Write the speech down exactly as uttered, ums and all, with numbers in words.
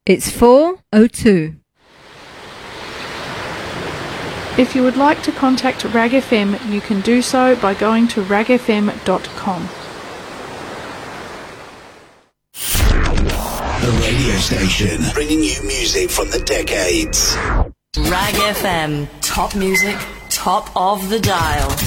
It's four oh two. If you would like to contact Rag F M, you can do so by going to rag f m dot com. The radio station bringing you music from the decades. Rag F M, top music, top of the dial.